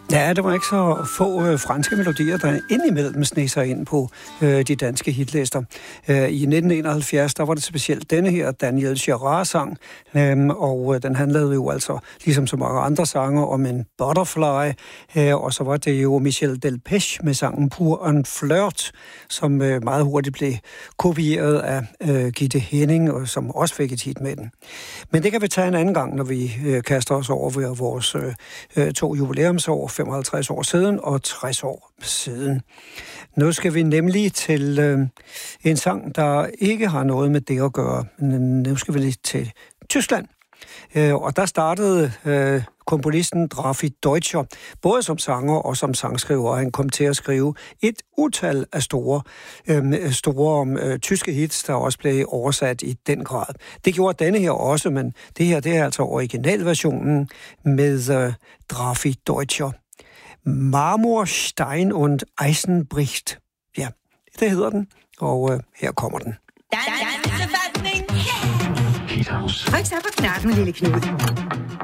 Ja, det var ikke så få franske melodier, der indimellem sneg sig ind på de danske hitlister. I 1971, der var det specielt denne her Daniel Gerard-sang, og den handlede jo altså, ligesom så mange andre sange, om en butterfly, og så var det jo Michel Delpech med sangen Pour un flirt, som meget hurtigt blev kopieret af Gitte Henning, og som også fik et hit med den. Men det kan vi tage en anden gang, når vi kaster os over vores 2 jubilæumsår, 55 år siden og 60 år siden. Nu skal vi nemlig til en sang, der ikke har noget med det at gøre. Nu skal vi lige til Tyskland. Og der startede komponisten Drafi Deutscher, både som sanger og som sangskriver. Han kom til at skrive et utal af store tyske hits, der også blev oversat i den grad. Det gjorde denne her også, men det her det er altså originalversionen med Drafi Deutscher. Marmor, Stein und Eisen bricht. Ja, det hedder den, og her kommer den. Tryk så på knappen, lille Knud.